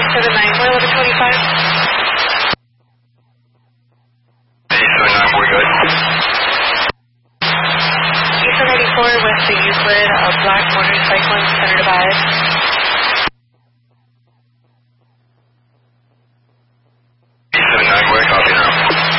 879, 1125. 879, we're good. Eastern 84 with the Euclid, Black Motorcycling, Center Divide.